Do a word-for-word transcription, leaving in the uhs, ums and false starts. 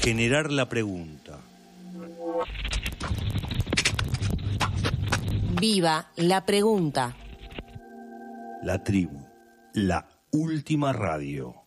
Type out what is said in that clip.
Generar la pregunta. Viva la pregunta. La tribu, la última radio.